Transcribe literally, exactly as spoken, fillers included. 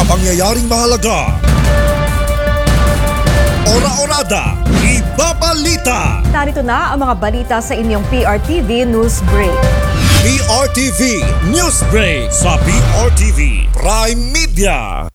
Mga pangyayaring mahalaga. Ora-orada, ibabalita. Narito na ang mga balita sa inyong P R T V News Break. P R T V News Break sa P R T V Prime Media.